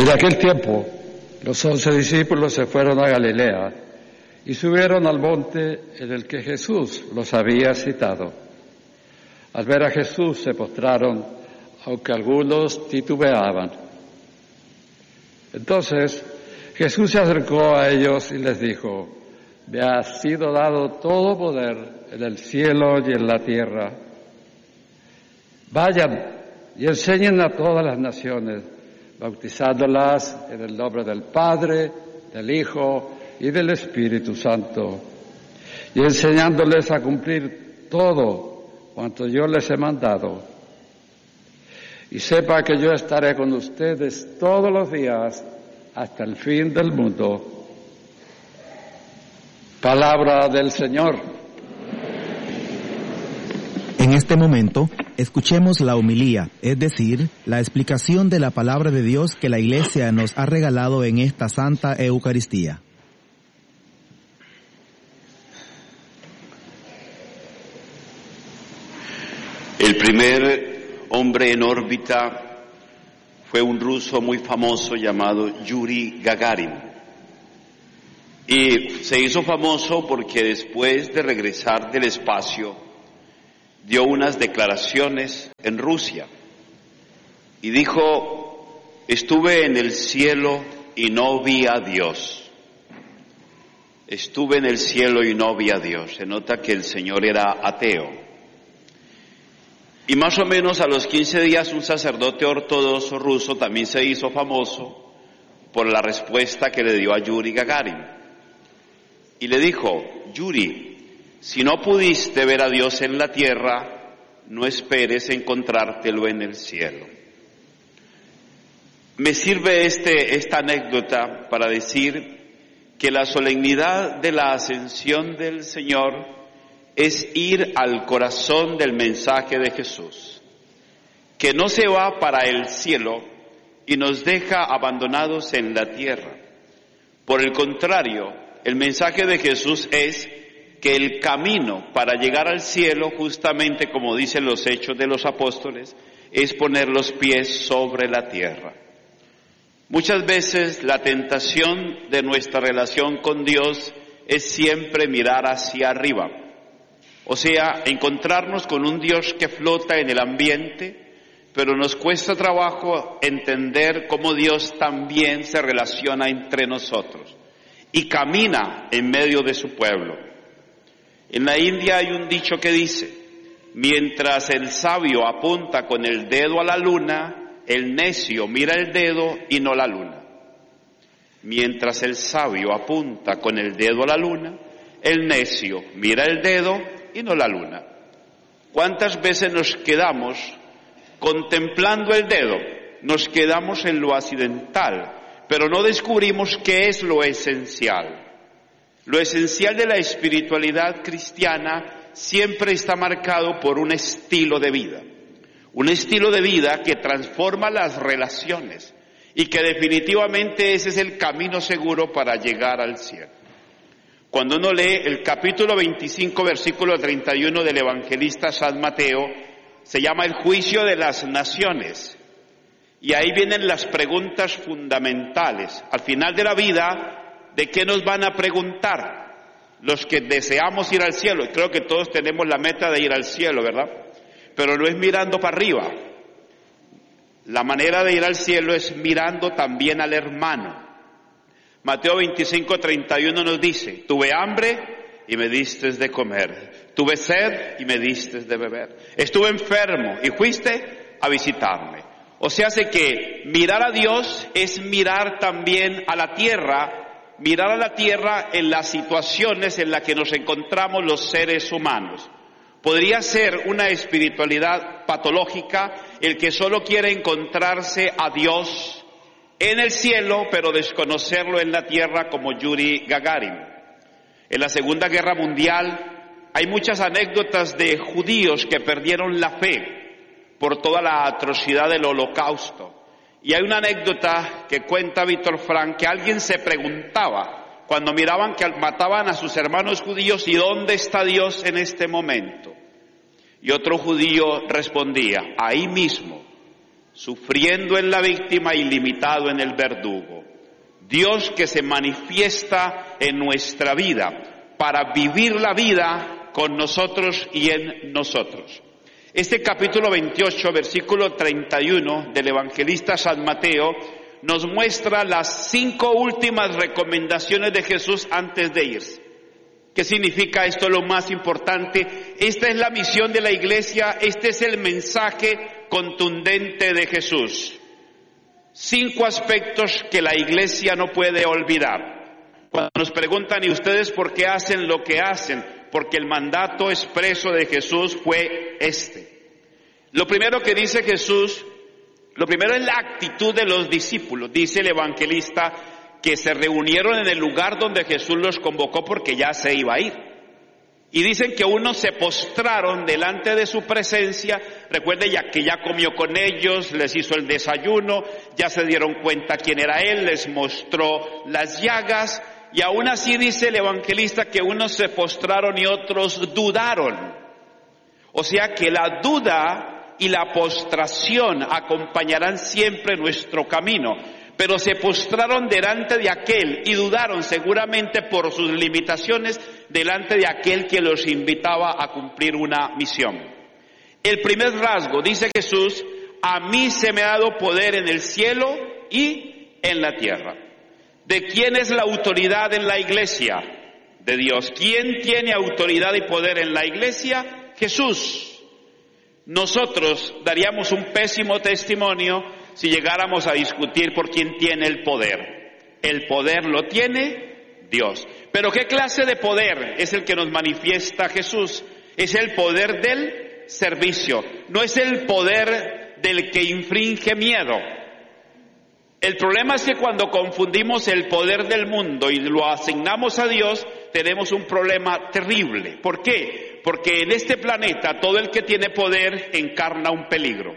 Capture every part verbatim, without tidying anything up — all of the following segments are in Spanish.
En aquel tiempo, los once discípulos se fueron a Galilea y subieron al monte en el que Jesús los había citado. Al ver a Jesús se postraron, aunque algunos titubeaban. Entonces Jesús se acercó a ellos y les dijo: me ha sido dado todo poder en el cielo y en la tierra. Vayan y enseñen a todas las naciones, bautizándolas en el nombre del Padre, del Hijo y del Espíritu Santo, y enseñándoles a cumplir todo cuanto yo les he mandado. Y sepa que yo estaré con ustedes todos los días hasta el fin del mundo. Palabra del Señor. En este momento, escuchemos la homilía, es decir, la explicación de la palabra de Dios que la Iglesia nos ha regalado en esta Santa Eucaristía. El primer hombre en órbita fue un ruso muy famoso llamado Yuri Gagarin. Y se hizo famoso porque después de regresar del espacio dio unas declaraciones en Rusia y dijo: estuve en el cielo y no vi a Dios. Estuve en el cielo y no vi a Dios. Se nota que el señor era ateo. Y más o menos a los quince días un sacerdote ortodoxo ruso también se hizo famoso por la respuesta que le dio a Yuri Gagarin. Y le dijo: Yuri, si no pudiste ver a Dios en la tierra, no esperes encontrártelo en el cielo. Me sirve este, esta anécdota para decir que la solemnidad de la ascensión del Señor es ir al corazón del mensaje de Jesús, que no se va para el cielo y nos deja abandonados en la tierra. Por el contrario, el mensaje de Jesús es que el camino para llegar al cielo, justamente como dicen los Hechos de los Apóstoles, es poner los pies sobre la tierra. Muchas veces la tentación de nuestra relación con Dios es siempre mirar hacia arriba. O sea, encontrarnos con un Dios que flota en el ambiente, pero nos cuesta trabajo entender cómo Dios también se relaciona entre nosotros y camina en medio de su pueblo. En la India hay un dicho que dice: mientras el sabio apunta con el dedo a la luna, el necio mira el dedo y no la luna. Mientras el sabio apunta con el dedo a la luna, el necio mira el dedo y no la luna. ¿Cuántas veces nos quedamos contemplando el dedo? Nos quedamos en lo accidental, pero no descubrimos qué es lo esencial. Lo esencial de la espiritualidad cristiana siempre está marcado por un estilo de vida. Un estilo de vida que transforma las relaciones y que definitivamente ese es el camino seguro para llegar al cielo. Cuando uno lee el capítulo veinticinco, versículo treinta y uno del evangelista San Mateo, se llama el juicio de las naciones. Y ahí vienen las preguntas fundamentales. Al final de la vida, ¿de qué nos van a preguntar? Los que deseamos ir al cielo. Creo que todos tenemos la meta de ir al cielo, ¿verdad? Pero no es mirando para arriba. La manera de ir al cielo es mirando también al hermano. Mateo veinticinco, treinta y uno nos dice: tuve hambre y me diste de comer, tuve sed y me diste de beber, estuve enfermo y fuiste a visitarme. O sea, hace que mirar a Dios es mirar también a la tierra, mirar a la tierra en las situaciones en las que nos encontramos los seres humanos. Podría ser una espiritualidad patológica el que solo quiere encontrarse a Dios en el cielo, pero desconocerlo en la tierra, como Yuri Gagarin. En la Segunda Guerra Mundial hay muchas anécdotas de judíos que perdieron la fe por toda la atrocidad del Holocausto. Y hay una anécdota que cuenta Víctor Frank, que alguien se preguntaba cuando miraban que mataban a sus hermanos judíos: ¿y dónde está Dios en este momento? Y otro judío respondía: ahí mismo, sufriendo en la víctima y limitado en el verdugo. Dios que se manifiesta en nuestra vida para vivir la vida con nosotros y en nosotros. Este capítulo veintiocho, versículo treinta y uno del evangelista San Mateo nos muestra las cinco últimas recomendaciones de Jesús antes de irse. ¿Qué significa esto? Lo más importante, esta es la misión de la iglesia, este es el mensaje contundente de Jesús. Cinco aspectos que la iglesia no puede olvidar. Cuando nos preguntan, ¿y ustedes por qué hacen lo que hacen? Porque el mandato expreso de Jesús fue este. Lo primero que dice Jesús, lo primero es la actitud de los discípulos. Dice el evangelista que se reunieron en el lugar donde Jesús los convocó porque ya se iba a ir. Y dicen que unos se postraron delante de su presencia. Recuerde ya que ya comió con ellos, les hizo el desayuno, ya se dieron cuenta quién era él, les mostró las llagas. Y aún así dice el evangelista que unos se postraron y otros dudaron. O sea que la duda y la postración acompañarán siempre nuestro camino. Pero se postraron delante de aquel y dudaron seguramente por sus limitaciones delante de aquel que los invitaba a cumplir una misión. El primer rasgo, dice Jesús, a mí se me ha dado poder en el cielo y en la tierra. ¿De quién es la autoridad en la iglesia? De Dios. ¿Quién tiene autoridad y poder en la iglesia? Jesús. Nosotros daríamos un pésimo testimonio si llegáramos a discutir por quién tiene el poder. El poder lo tiene Dios. Pero ¿qué clase de poder es el que nos manifiesta Jesús? Es el poder del servicio. No es el poder del que infringe miedo. El problema es que cuando confundimos el poder del mundo y lo asignamos a Dios, tenemos un problema terrible. ¿Por qué? Porque en este planeta todo el que tiene poder encarna un peligro.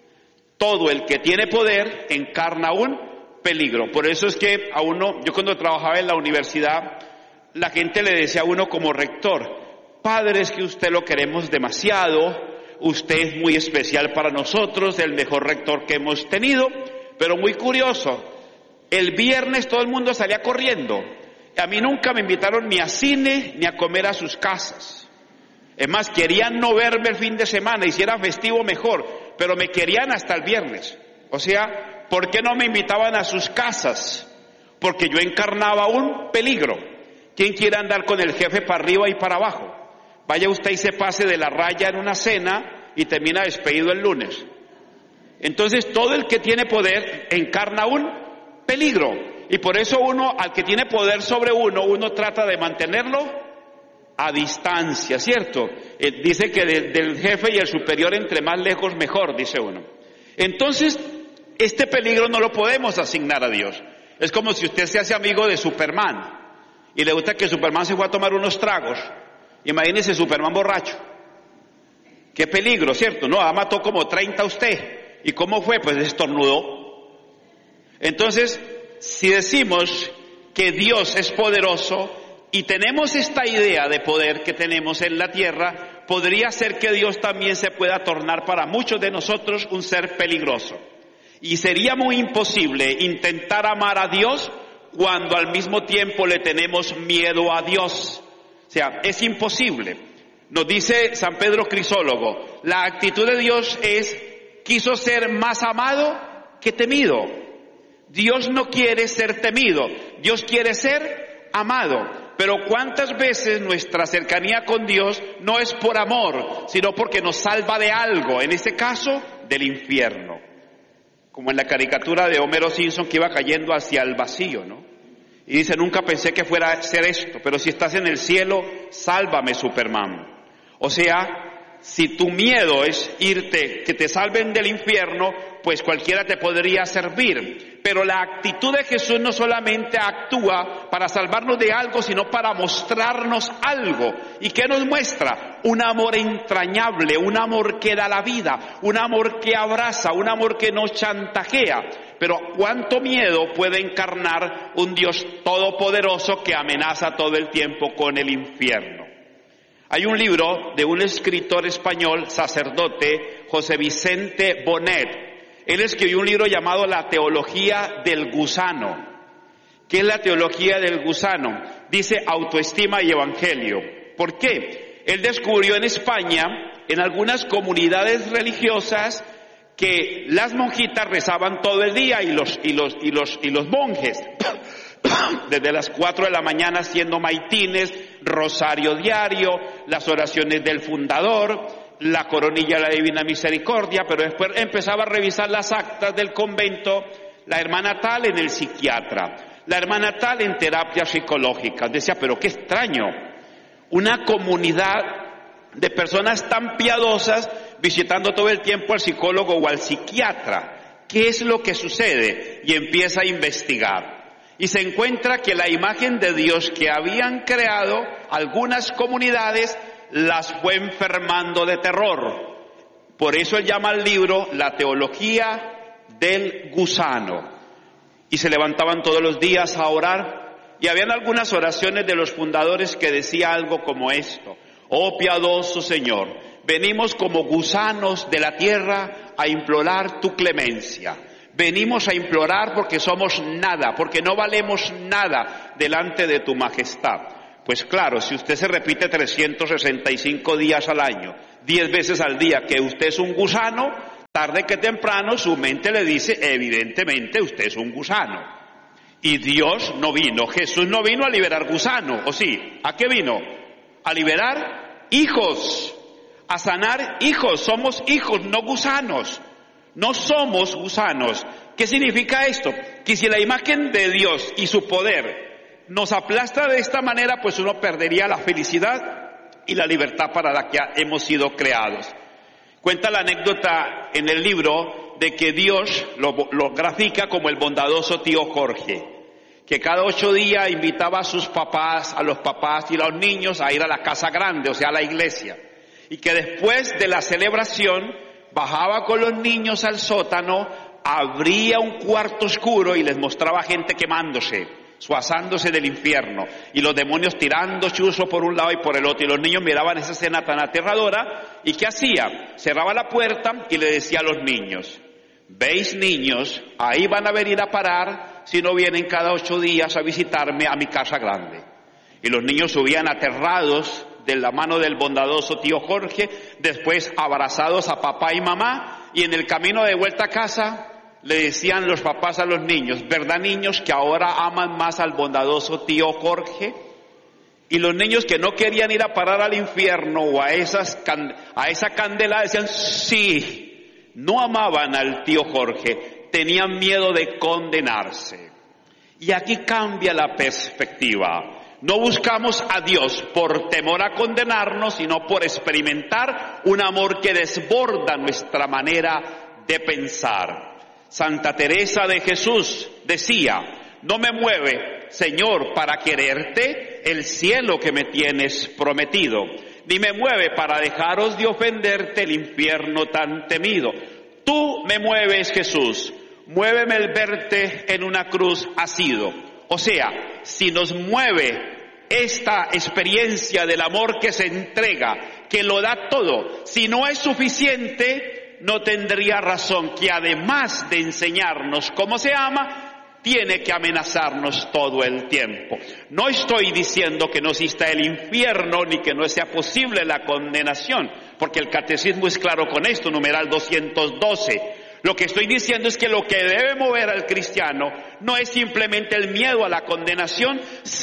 Todo el que tiene poder encarna un peligro. Por eso es que a uno, yo cuando trabajaba en la universidad, la gente le decía a uno como rector, padre, es que usted lo queremos demasiado, usted es muy especial para nosotros, el mejor rector que hemos tenido, pero muy curioso, el viernes todo el mundo salía corriendo. A mí nunca me invitaron ni a cine ni a comer a sus casas. Es más, querían no verme el fin de semana, y si era festivo mejor, pero me querían hasta el viernes. O sea, ¿por qué no me invitaban a sus casas? Porque yo encarnaba un peligro. ¿Quién quiere andar con el jefe para arriba y para abajo? Vaya usted y se pase de la raya en una cena y termina despedido el lunes. Entonces, todo el que tiene poder encarna un peligro. Y por eso uno, al que tiene poder sobre uno, uno trata de mantenerlo a distancia, ¿cierto? Eh, dice que de, del jefe y el superior entre más lejos mejor, dice uno. Entonces, este peligro no lo podemos asignar a Dios. Es como si usted se hace amigo de Superman y le gusta que Superman se fue a tomar unos tragos. Imagínese Superman borracho. Qué peligro, ¿cierto? No, ah, mató como treinta a usted. ¿Y cómo fue? Pues estornudó. Entonces, si decimos que Dios es poderoso y tenemos esta idea de poder que tenemos en la tierra, podría ser que Dios también se pueda tornar para muchos de nosotros un ser peligroso. Y sería muy imposible intentar amar a Dios cuando al mismo tiempo le tenemos miedo a Dios. O sea, es imposible. Nos dice San Pedro Crisólogo, la actitud de Dios es, quiso ser más amado que temido. Dios no quiere ser temido, Dios quiere ser amado. Pero ¿cuántas veces nuestra cercanía con Dios no es por amor, sino porque nos salva de algo? En este caso, del infierno. Como en la caricatura de Homero Simpson que iba cayendo hacia el vacío, ¿no? Y dice, nunca pensé que fuera a ser esto, pero si estás en el cielo, sálvame, Superman. O sea, si tu miedo es irte, que te salven del infierno, pues cualquiera te podría servir. Pero la actitud de Jesús no solamente actúa para salvarnos de algo, sino para mostrarnos algo. ¿Y qué nos muestra? Un amor entrañable, un amor que da la vida, un amor que abraza, un amor que no chantajea. Pero ¿cuánto miedo puede encarnar un Dios todopoderoso que amenaza todo el tiempo con el infierno? Hay un libro de un escritor español, sacerdote, José Vicente Bonet. Él escribió un libro llamado La Teología del Gusano. ¿Qué es la teología del gusano? Dice autoestima y evangelio. ¿Por qué? Él descubrió en España, en algunas comunidades religiosas, que las monjitas rezaban todo el día y los, y los, y los, y los monjes, desde las cuatro de la mañana haciendo maitines, rosario diario, las oraciones del fundador, la coronilla de la Divina Misericordia, pero después empezaba a revisar las actas del convento, la hermana tal en el psiquiatra, la hermana tal en terapia psicológica. Decía, pero qué extraño, una comunidad de personas tan piadosas visitando todo el tiempo al psicólogo o al psiquiatra. ¿Qué es lo que sucede? Y empieza a investigar. Y se encuentra que la imagen de Dios que habían creado algunas comunidades las fue enfermando de terror. Por eso él llama al libro La Teología del Gusano. Y se levantaban todos los días a orar. Y habían algunas oraciones de los fundadores que decía algo como esto: oh piadoso Señor, venimos como gusanos de la tierra a implorar tu clemencia. Venimos a implorar porque somos nada, porque no valemos nada delante de tu majestad. Pues claro, si usted se repite trescientos sesenta y cinco días al año, diez veces al día, que usted es un gusano, tarde que temprano su mente le dice, evidentemente usted es un gusano. Y Dios no vino, Jesús no vino a liberar gusano, ¿o sí? ¿A qué vino? A liberar hijos, a sanar hijos. Somos hijos, no gusanos. No somos gusanos. ¿Qué significa esto? Que si la imagen de Dios y su poder nos aplasta de esta manera, pues uno perdería la felicidad y la libertad para la que hemos sido creados. Cuenta la anécdota en el libro de que Dios lo, lo grafica como el bondadoso tío Jorge, que cada ocho días invitaba a sus papás, a los papás y a los niños a ir a la casa grande, o sea, a la iglesia, y que después de la celebración bajaba con los niños al sótano, abría un cuarto oscuro y les mostraba gente quemándose, suazándose del infierno, y los demonios tirando chuzo por un lado y por el otro, y los niños miraban esa escena tan aterradora, y ¿qué hacía? Cerraba la puerta y le decía a los niños, ¿veis, niños? Ahí van a venir a parar si no vienen cada ocho días a visitarme a mi casa grande. Y los niños subían aterrados de la mano del bondadoso tío Jorge, después abrazados a papá y mamá, y en el camino de vuelta a casa le decían los papás a los niños, ¿verdad, niños, que ahora aman más al bondadoso tío Jorge? Y los niños que no querían ir a parar al infierno o a, esas, a esa candela decían, sí, no amaban al tío Jorge, tenían miedo de condenarse. Y aquí cambia la perspectiva. No buscamos a Dios por temor a condenarnos, sino por experimentar un amor que desborda nuestra manera de pensar. Santa Teresa de Jesús decía, no me mueve, Señor, para quererte el cielo que me tienes prometido, ni me mueve para dejaros de ofenderte el infierno tan temido. Tú me mueves, Jesús, muéveme el verte en una cruz asido. O sea, si nos mueve esta experiencia del amor que se entrega, que lo da todo, si no es suficiente, no tendría razón que además de enseñarnos cómo se ama, tiene que amenazarnos todo el tiempo. No estoy diciendo que no exista el infierno ni que no sea posible la condenación, porque el catecismo es claro con esto, numeral doscientos doce. Lo que estoy diciendo es que lo que debe mover al cristiano no es simplemente el miedo a la condenación,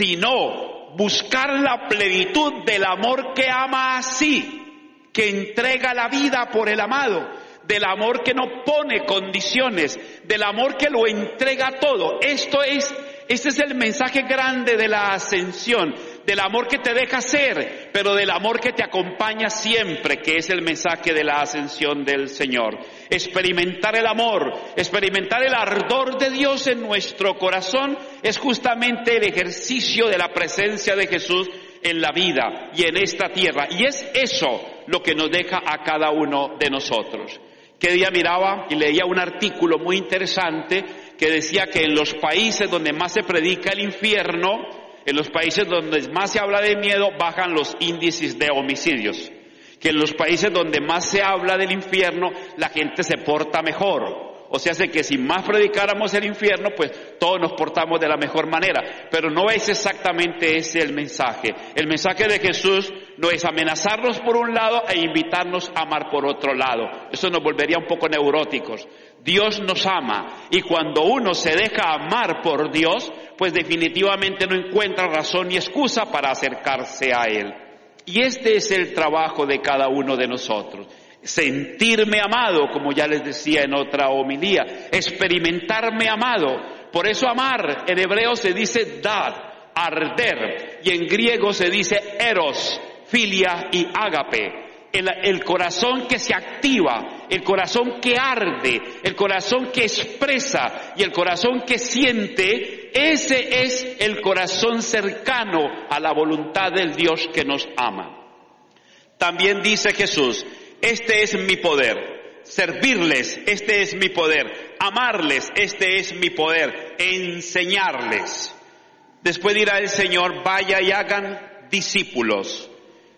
sino buscar la plenitud del amor que ama así, que entrega la vida por el amado, del amor que no pone condiciones, del amor que lo entrega todo. Esto es, este es el mensaje grande de la ascensión, del amor que te deja ser, pero del amor que te acompaña siempre, que es el mensaje de la ascensión del Señor. Experimentar el amor, experimentar el ardor de Dios en nuestro corazón es justamente el ejercicio de la presencia de Jesús en la vida y en esta tierra. Y es eso lo que nos deja a cada uno de nosotros. Que día miraba y leía un artículo muy interesante que decía que en los países donde más se predica el infierno, en los países donde más se habla de miedo, bajan los índices de homicidios. Que en los países donde más se habla del infierno, la gente se porta mejor. O sea, hace que si más predicáramos el infierno, pues todos nos portamos de la mejor manera. Pero no es exactamente ese el mensaje. El mensaje de Jesús no es amenazarnos por un lado e invitarnos a amar por otro lado. Eso nos volvería un poco neuróticos. Dios nos ama, y cuando uno se deja amar por Dios, pues definitivamente no encuentra razón ni excusa para acercarse a Él. Y este es el trabajo de cada uno de nosotros. Sentirme amado, como ya les decía en otra homilía, experimentarme amado. Por eso amar en hebreo se dice dad, arder, y en griego se dice eros, filia y ágape. El, el corazón que se activa, el corazón que arde, el corazón que expresa y el corazón que siente, ese es el corazón cercano a la voluntad del Dios que nos ama. También dice Jesús: este es mi poder, servirles, este es mi poder, amarles, este es mi poder, enseñarles. Después dirá el Señor: vaya y hagan discípulos.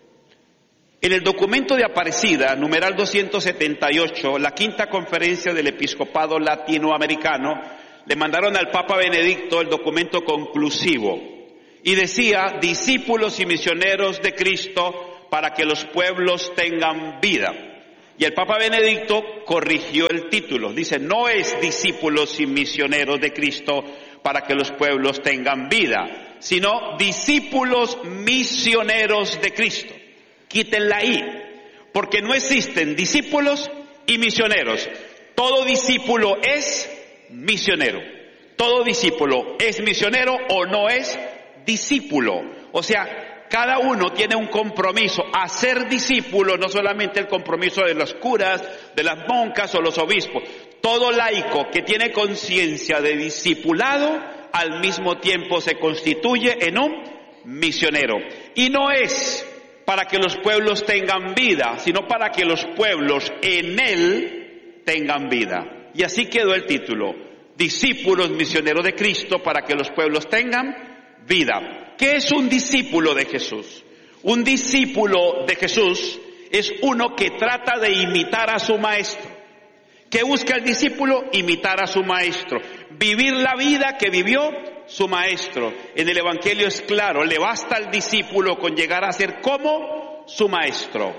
En el documento de Aparecida, numeral doscientos setenta y ocho, la quinta conferencia del episcopado latinoamericano, le mandaron al Papa Benedicto el documento conclusivo y decía: discípulos y misioneros de Cristo para que los pueblos tengan vida. Y el Papa Benedicto corrigió el título, dice: no es discípulos y misioneros de Cristo para que los pueblos tengan vida, sino discípulos misioneros de Cristo. Quiten la I, porque no existen discípulos y misioneros. Todo discípulo es misionero. Todo discípulo es misionero o no es discípulo. O sea, cada uno tiene un compromiso a ser discípulo, no solamente el compromiso de los curas, de las monjas o los obispos. Todo laico que tiene conciencia de discipulado, al mismo tiempo se constituye en un misionero. Y no es para que los pueblos tengan vida, sino para que los pueblos en Él tengan vida. Y así quedó el título: discípulos misioneros de Cristo para que los pueblos tengan vida. ¿Qué es un discípulo de Jesús? Un discípulo de Jesús es uno que trata de imitar a su maestro. ¿Qué busca el discípulo? Imitar a su maestro, vivir la vida que vivió su maestro. En el Evangelio es claro: le basta al discípulo con llegar a ser como su maestro.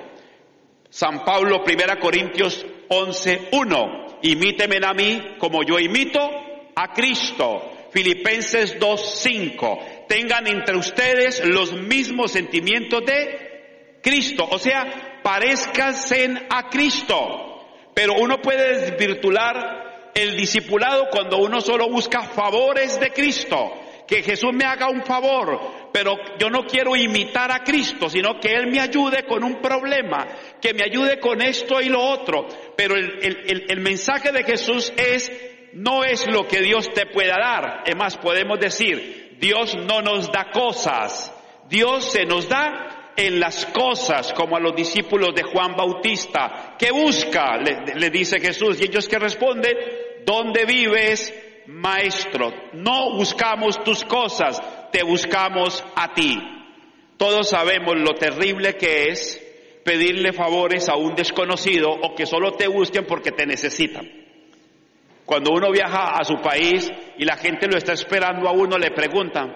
San Pablo, primera Corintios once, uno, imíteme a mí como yo imito a Cristo. Filipenses dos, cinco, tengan entre ustedes los mismos sentimientos de Cristo, o sea, parezcanse a Cristo. Pero uno puede desvirtuar el discipulado cuando uno solo busca favores de Cristo. Que Jesús me haga un favor, pero yo no quiero imitar a Cristo, sino que Él me ayude con un problema, que me ayude con esto y lo otro. Pero el, el, el mensaje de Jesús es: no es lo que Dios te pueda dar. Es más, podemos decir, Dios no nos da cosas, Dios se nos da en las cosas, como a los discípulos de Juan Bautista. ¿Qué busca?, le, le dice Jesús, y ellos que responden: ¿dónde vives, maestro? No buscamos tus cosas, te buscamos a ti. Todos sabemos lo terrible que es pedirle favores a un desconocido o que solo te busquen porque te necesitan. Cuando uno viaja a su país y la gente lo está esperando a uno, le preguntan: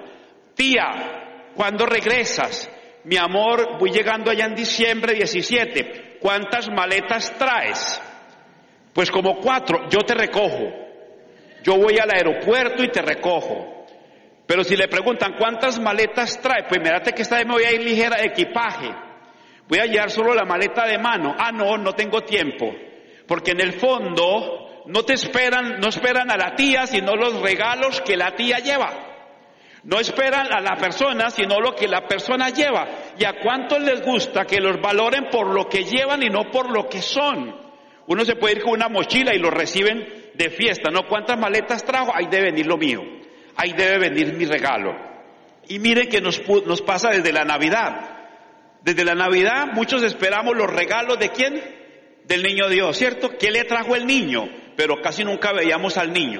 tía, ¿cuándo regresas? Mi amor, voy llegando allá en diciembre diecisiete. ¿Cuántas maletas traes? Pues como cuatro. Yo te recojo. Yo voy al aeropuerto y te recojo. Pero si le preguntan: ¿cuántas maletas traes? Pues mírate que esta vez me voy a ir ligera de equipaje. Voy a llevar solo la maleta de mano. Ah, no, no tengo tiempo. Porque en el fondo no te esperan, no esperan a la tía, sino los regalos que la tía lleva. No esperan a la persona, sino lo que la persona lleva. ¿Y a cuántos les gusta que los valoren por lo que llevan y no por lo que son? Uno se puede ir con una mochila y lo reciben de fiesta, ¿no? ¿Cuántas maletas trajo? Ahí debe venir lo mío. Ahí debe venir mi regalo. Y miren que nos, nos pasa desde la Navidad. Desde la Navidad muchos esperamos los regalos ¿de quién? Del niño Dios, ¿cierto? ¿Qué le trajo el niño? Pero casi nunca veíamos al niño.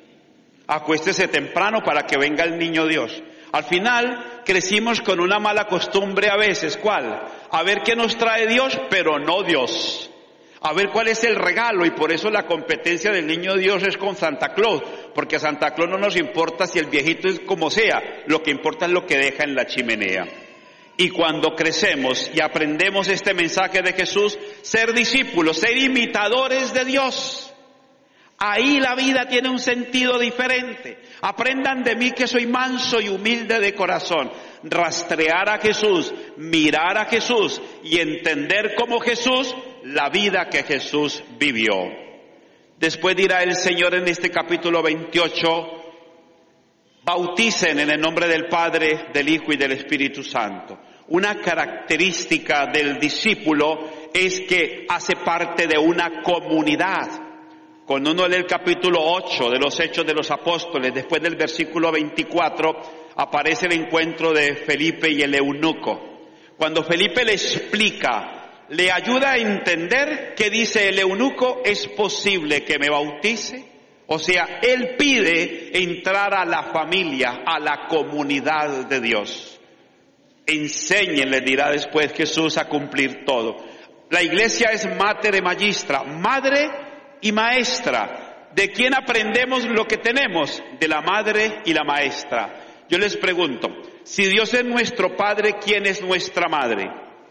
Acuéstese temprano para que venga el niño Dios. Al final crecimos con una mala costumbre a veces, ¿cuál? A ver qué nos trae Dios, pero no Dios. a ver cuál es el regalo, y por eso la competencia del niño Dios es con Santa Claus, porque a Santa Claus no nos importa si el viejito es como sea, lo que importa es lo que deja en la chimenea. Y cuando crecemos y aprendemos este mensaje de Jesús, ser discípulos, ser imitadores de Dios, ahí la vida tiene un sentido diferente. Aprendan de mí que soy manso y humilde de corazón. Rastrear a Jesús, mirar a Jesús y entender como Jesús la vida que Jesús vivió. Después dirá el Señor en este capítulo veintiocho, bauticen en el nombre del Padre, del Hijo y del Espíritu Santo. Una característica del discípulo es que hace parte de una comunidad. Cuando uno lee el capítulo ocho de los Hechos de los Apóstoles, después del versículo veinticuatro, aparece el encuentro de Felipe y el eunuco. Cuando Felipe le explica, le ayuda a entender que dice el eunuco, ¿es posible que me bautice? O sea, él pide entrar a la familia, a la comunidad de Dios. Enséñenle, dirá después Jesús, a cumplir todo. La iglesia es mater magistra, madre y maestra. ¿De quién aprendemos lo que tenemos? De la madre y la maestra. Yo les pregunto, si Dios es nuestro Padre, ¿quién es nuestra madre?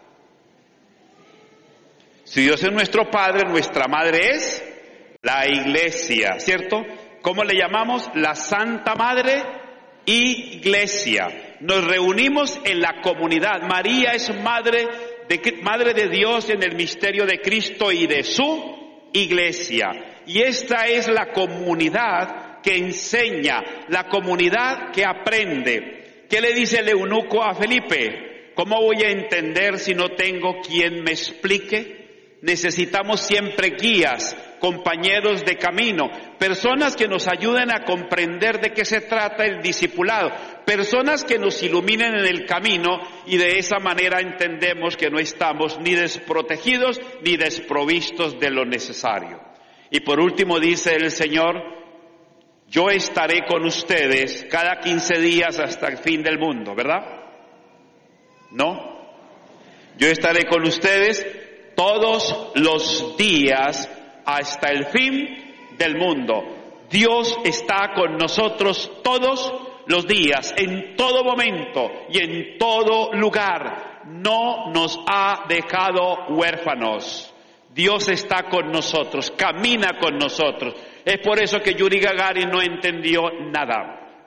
Si Dios es nuestro Padre, nuestra madre es la iglesia, ¿cierto? ¿Cómo le llamamos? La Santa Madre Iglesia. Nos reunimos en la comunidad. María es madre de, madre de Dios en el misterio de Cristo y de su iglesia. Y esta es la comunidad que enseña, la comunidad que aprende. ¿Qué le dice el eunuco a Felipe? ¿Cómo voy a entender si no tengo quien me explique? Necesitamos siempre guías, compañeros de camino, personas que nos ayuden a comprender de qué se trata el discipulado, personas que nos iluminen en el camino, y de esa manera entendemos que no estamos ni desprotegidos ni desprovistos de lo necesario. Y por último dice el Señor, yo estaré con ustedes cada quince días hasta el fin del mundo, ¿verdad? ¿No? Yo estaré con ustedes todos los días hasta el fin del mundo. Dios está con nosotros todos los días, en todo momento y en todo lugar. No nos ha dejado huérfanos. Dios está con nosotros, camina con nosotros. Es por eso que Yuri Gagarin no entendió nada.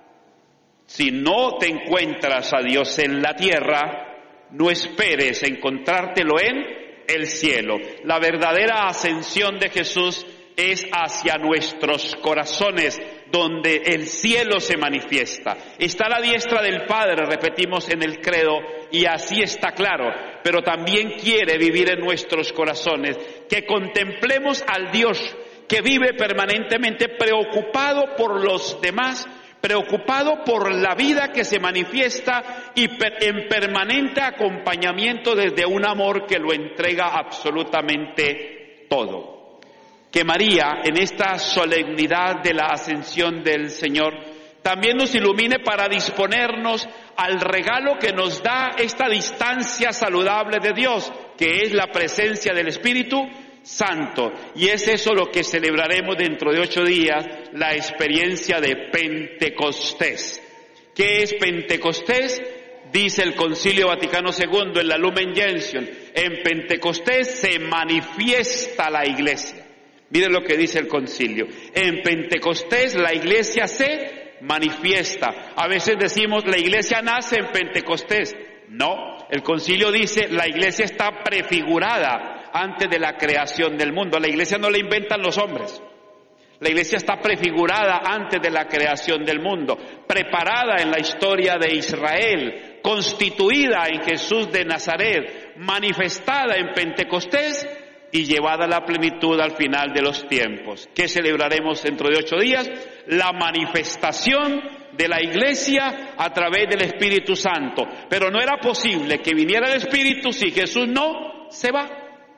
Si no te encuentras a Dios en la tierra, no esperes encontrártelo en el cielo. La verdadera ascensión de Jesús es hacia nuestros corazones, donde el cielo se manifiesta. Está a la diestra del Padre, repetimos en el credo, y así está claro, pero también quiere vivir en nuestros corazones, que contemplemos al Dios que vive permanentemente preocupado por los demás, preocupado por la vida que se manifiesta y en permanente acompañamiento desde un amor que lo entrega absolutamente todo. Que María, en esta solemnidad de la ascensión del Señor, también nos ilumine para disponernos al regalo que nos da esta distancia saludable de Dios, que es la presencia del Espíritu Santo. Y es eso lo que celebraremos dentro de ocho días, la experiencia de Pentecostés. ¿Qué es Pentecostés? Dice el Concilio Vaticano segundo en la Lumen Gentium, en Pentecostés se manifiesta la Iglesia. Miren lo que dice el Concilio. En Pentecostés la Iglesia se manifiesta. A veces decimos la Iglesia nace en Pentecostés. No, el Concilio dice la Iglesia está prefigurada antes de la creación del mundo. La Iglesia no la inventan los hombres. La Iglesia está prefigurada antes de la creación del mundo, preparada en la historia de Israel, constituida en Jesús de Nazaret, manifestada en Pentecostés y llevada a la plenitud al final de los tiempos. ¿Qué celebraremos dentro de ocho días? La manifestación de la Iglesia a través del Espíritu Santo. Pero no era posible que viniera el Espíritu si Jesús no se va.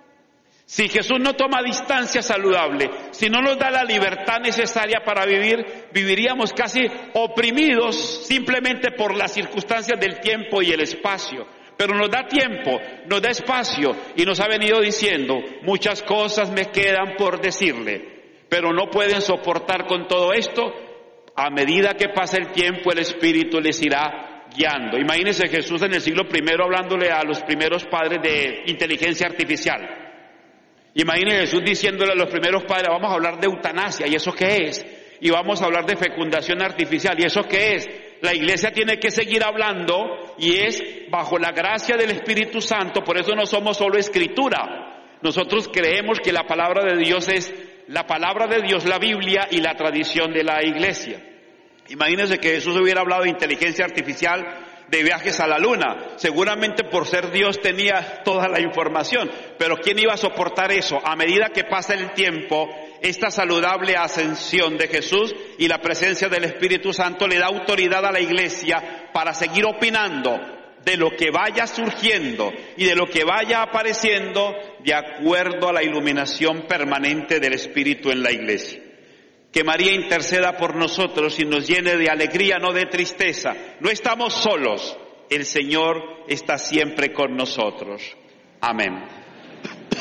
Si Jesús no toma distancia saludable, si no nos da la libertad necesaria para vivir, viviríamos casi oprimidos simplemente por las circunstancias del tiempo y el espacio. pero nos da tiempo, nos da espacio y nos ha venido diciendo, muchas cosas me quedan por decirle, pero no pueden soportar con todo esto. A medida que pasa el tiempo, el Espíritu les irá guiando. Imagínense Jesús en el siglo primero hablándole a los primeros padres de inteligencia artificial. Imagínense Jesús diciéndole a los primeros padres, vamos a hablar de eutanasia, ¿y eso qué es? Y vamos a hablar de fecundación artificial, ¿y eso qué es? La iglesia tiene que seguir hablando y es bajo la gracia del Espíritu Santo. Por eso no somos solo escritura. Nosotros creemos que la palabra de Dios es la palabra de Dios, la Biblia y la tradición de la iglesia. Imagínense que Jesús hubiera hablado de inteligencia artificial, de viajes a la luna. Seguramente por ser Dios tenía toda la información, pero ¿quién iba a soportar eso? A medida que pasa el tiempo, esta saludable ascensión de Jesús y la presencia del Espíritu Santo le da autoridad a la iglesia para seguir opinando de lo que vaya surgiendo y de lo que vaya apareciendo de acuerdo a la iluminación permanente del Espíritu en la iglesia. Que María interceda por nosotros y nos llene de alegría, no de tristeza. No estamos solos, el Señor está siempre con nosotros. Amén.